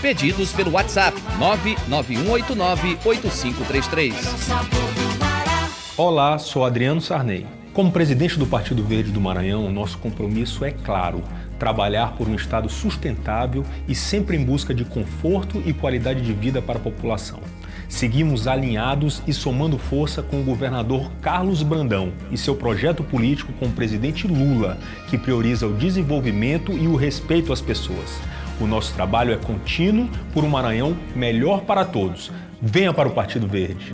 Pedidos pelo WhatsApp 991898533. Olá, sou Adriano Sarney. Como presidente do Partido Verde do Maranhão, nosso compromisso é claro: trabalhar por um estado sustentável e sempre em busca de conforto e qualidade de vida para a população. Seguimos alinhados e somando força com o governador Carlos Brandão e seu projeto político com o presidente Lula, que prioriza o desenvolvimento e o respeito às pessoas. O nosso trabalho é contínuo por um Maranhão melhor para todos. Venha para o Partido Verde.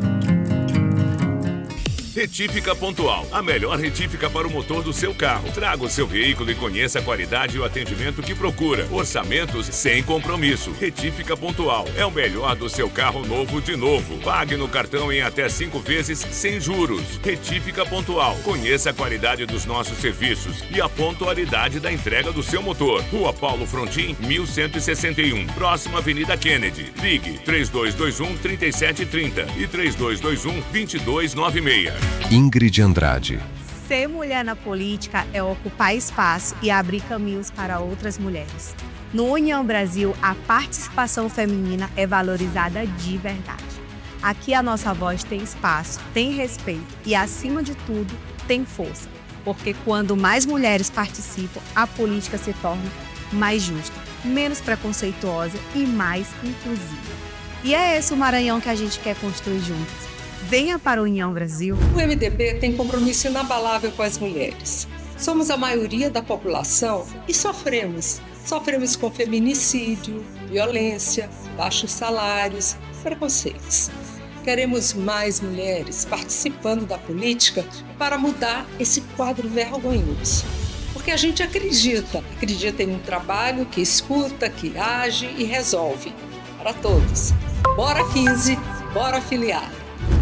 Retífica Pontual, a melhor retífica para o motor do seu carro. Traga o seu veículo e conheça a qualidade e o atendimento que procura. Orçamentos sem compromisso. Retífica Pontual é o melhor do seu carro novo de novo. Pague no cartão em até 5 vezes sem juros. Retífica Pontual. Conheça a qualidade dos nossos serviços e a pontualidade da entrega do seu motor. Rua Paulo Frontin, 1161. Próxima Avenida Kennedy. Ligue 3221-3730 e 3221-2296. Ingrid Andrade. Ser mulher na política é ocupar espaço e abrir caminhos para outras mulheres. No União Brasil, a participação feminina é valorizada de verdade. Aqui a nossa voz tem espaço, tem respeito e, acima de tudo, tem força. Porque quando mais mulheres participam, a política se torna mais justa, menos preconceituosa e mais inclusiva. E é esse o Maranhão que a gente quer construir juntos. Venha para a União Brasil. O MDB tem compromisso inabalável com as mulheres. Somos a maioria da população e sofremos. Sofremos com feminicídio, violência, baixos salários, preconceitos. Queremos mais mulheres participando da política para mudar esse quadro vergonhoso. Porque a gente acredita em um trabalho que escuta, que age e resolve. Para todos. Bora 15, bora filiar.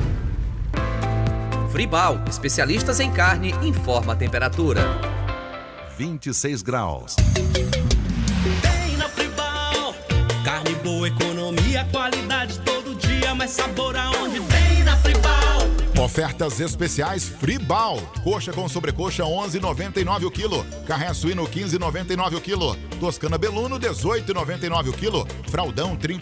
Fribal, especialistas em carne, informa a temperatura. 26 graus. Tem na Fribal. Carne boa, economia, qualidade todo dia, mais sabor aonde tem na Fribal. Ofertas especiais Fribal. Coxa com sobrecoxa 11,99 o quilo. Carré suíno 15,99 o quilo. Toscana Beluno 18,99 o quilo. Fraldão 30